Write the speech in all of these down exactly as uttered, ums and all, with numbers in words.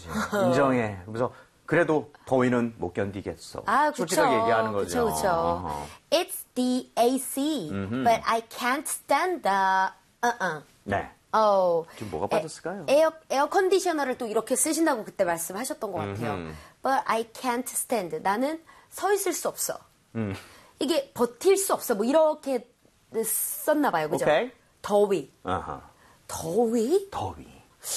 인정해야지. 인정해. 그래서 그래도 더위는 못 견디겠어. 아, 그쵸. 솔직하게 얘기하는 거죠. 그쵸, 그쵸. It's the 에이씨, 음흠. but I can't stand the, uh-uh. 네. 어, 지금 뭐가 빠졌을까요? 에어, 에어 컨디셔너를 또 이렇게 쓰신다고 그때 말씀하셨던 것 같아요. 음흠. But I can't stand. 나는 서 있을 수 없어. 음. 이게 버틸 수 없어. 뭐 이렇게 썼나 봐요. 그죠? 오케이. 더위. 아하. 더위? 더위.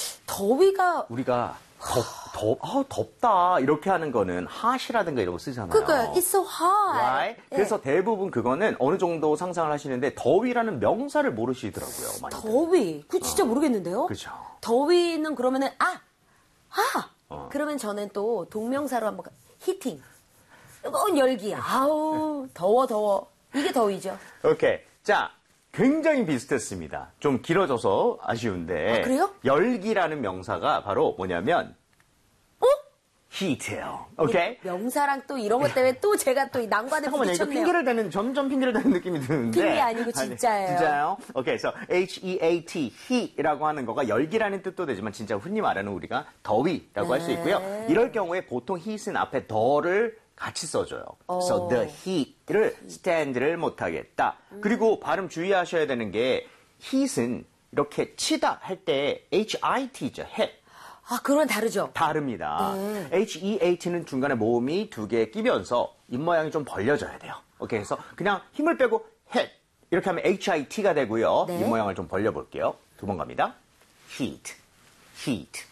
더위가 우리가 덥, 덥, 아, 덥다 이렇게 하는 거는 hot이라든가 이런 거 쓰잖아요. 그러니까 it's so hot. Right? 네. 그래서 대부분 그거는 어느 정도 상상을 하시는데 더위라는 명사를 모르시더라고요. 많이들. 더위. 그거 진짜 어. 모르겠는데요. 그렇죠. 더위는 그러면은 아, 아. 어. 그러면 저는 또 동명사로 한번 히팅. 뜨거운 열기. 아우 더워 더워. 이게 더위죠. 오케이. 자. 굉장히 비슷했습니다. 좀 길어져서 아쉬운데. 아, 그래요? 열기라는 명사가 바로 뭐냐면, 어? heat예요. 오케이? 명사랑 또 이런 것 때문에 또 제가 또 이 난관에 잠깐만요. 이거 부딪혔네요. 핑계를 대는, 점점 핑계를 대는 느낌이 드는데. 핑계 아니고 진짜예요. 아니, 진짜요? 오케이. 그래서 H-E-A-T, heat이라고 하는 거가 열기라는 뜻도 되지만 진짜 흔히 말하는 우리가 더위라고 할 수 있고요. 네. 이럴 경우에 보통 heat은 앞에 더를 같이 써줘요. 그래서 the heat를 stand를 못하겠다. 음. 그리고 발음 주의하셔야 되는 게 heat은 이렇게 치다 할 때 H-I-T죠. hit. 아, 그건 다르죠? 다릅니다. 네. H-E-At는 중간에 모음이 두 개 끼면서 입모양이 좀 벌려져야 돼요. 오케이. 그래서 그냥 힘을 빼고 hit. 이렇게 하면 H-I-T가 되고요. 네. 입모양을 좀 벌려볼게요. 두 번 갑니다. heat, heat.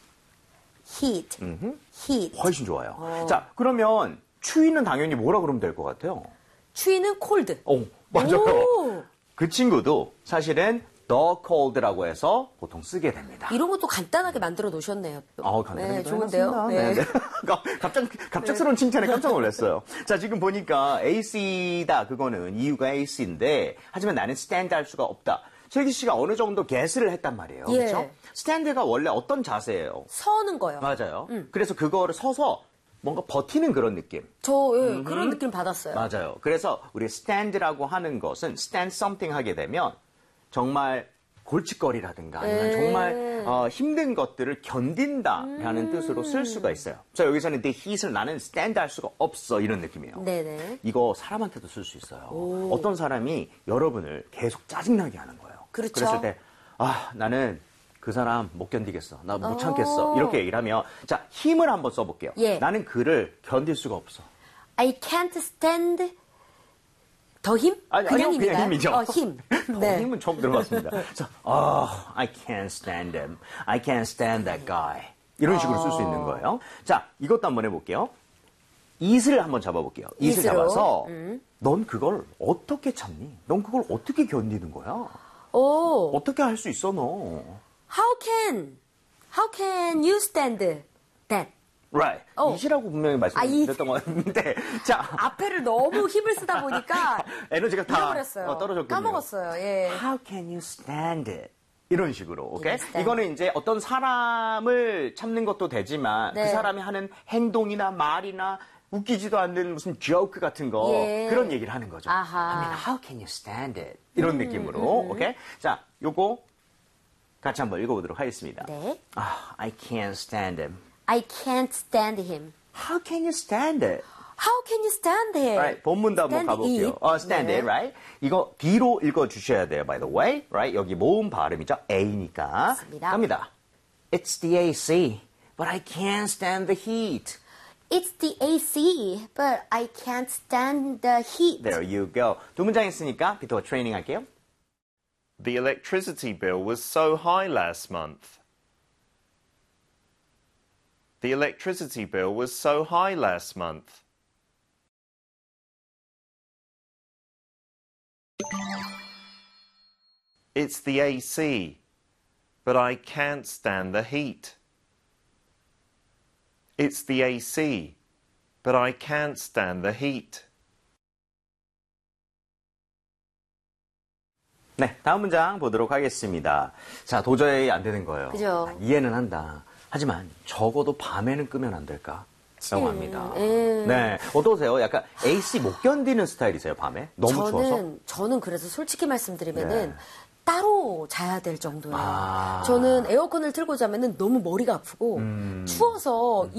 heat, 음흠. heat. 훨씬 좋아요. 어. 자, 그러면 추위는 당연히 뭐라 그러면 될 것 같아요? 추위는 cold. 오, 맞아요. 오. 그 친구도 사실은 the cold라고 해서 보통 쓰게 됩니다. 이런 것도 간단하게 만들어 놓으셨네요. 어, 간단하게 네, 좋은데요. 네. 네. 갑작, 갑작스러운 칭찬에 깜짝 놀랐어요. 자, 지금 보니까 에이씨다. 그거는 이유가 에이씨인데, 하지만 나는 stand 할 수가 없다. 슬기 씨가 어느 정도 guess를 했단 말이에요. 예. 그렇죠? stand가 원래 어떤 자세예요? 서는 거요. 맞아요. 음. 그래서 그거를 서서 뭔가 버티는 그런 느낌. 저 예, 그런 느낌 받았어요. 맞아요. 그래서 우리 stand라고 하는 것은 stand something 하게 되면 정말 골칫거리라든가 아니면 네. 정말 어, 힘든 것들을 견딘다라는 음. 뜻으로 쓸 수가 있어요. 자, 여기서는 the heat을 나는 stand 할 수가 없어 이런 느낌이에요. 네네. 이거 사람한테도 쓸 수 있어요. 오. 어떤 사람이 여러분을 계속 짜증나게 하는 거예요. 그렇죠. 그랬을 때 아, 나는 그 사람 못 견디겠어. 나 못 오. 참겠어. 이렇게 얘기를 하면 자, 힘을 한번 써볼게요. 예. 나는 그를 견딜 수가 없어. I can't stand 더 힘? 아니, 그냥 아니요, 그냥 힘이죠. 어, 힘. 더 네. 힘은 처음 들어봤습니다. 자, oh, I can't stand him. I can't stand that guy. 이런 식으로 쓸 수 있는 거예요. 자, 이것도 한번 해볼게요. it을 한번 잡아볼게요. it을 it으로. 잡아서 음. 넌 그걸 어떻게 참니? 넌 그걸 어떻게 견디는 거야? 오. 어떻게 할 수 있어, 너? How can, how can you stand that? Right. 어. it이라고 분명히 말씀드렸던 것 같은데. 자. 앞에를 너무 힘을 쓰다 보니까 에너지가 다 잃어버렸어요. 어, 떨어졌군요. 까먹었어요. 예. How can you stand it? 이런 식으로, 오케이? stand. 이거는 이제 어떤 사람을 참는 것도 되지만 네. 그 사람이 하는 행동이나 말이나 웃기지도 않는 무슨 joke 같은 거 예. 그런 얘기를 하는 거죠. 아하. I mean, how can you stand it? 이런 음, 느낌으로, 음. 오케이? 자, 요거 같이 한번 읽어보도록 하겠습니다. 네. 아, I can't stand him. I can't stand him. How can you stand it? How can you stand him? Right, 본문도 한번 Stand 가볼게요. it. 어, stand 네. it, right? 이거 뒤로 읽어주셔야 돼요, by the way. Right? 여기 모음 발음이죠. A니까. 맞습니다. 갑니다. It's the 에이씨, but I can't stand the heat. It's the 에이씨, but I can't stand the heat. There you go. 두 문장 있으니까 비토 트레이닝 할게요. The electricity bill was so high last month. The electricity bill was so high last month. It's the 에이씨, but I can't stand the heat. It's the 에이씨, but I can't stand the heat. 네, 다음 문장 보도록 하겠습니다. 자, 도저히 안 되는 거예요. 그죠. 아, 이해는 한다. 하지만 적어도 밤에는 끄면 안 될까? 라고 합니다. 음. 네, 어떠세요? 약간 에이씨 못 견디는 스타일이세요, 밤에? 너무 저는, 추워서? 저는 그래서 솔직히 말씀드리면은 네. 따로 자야 될 정도예요. 아. 저는 에어컨을 틀고 자면은 너무 머리가 아프고 추워서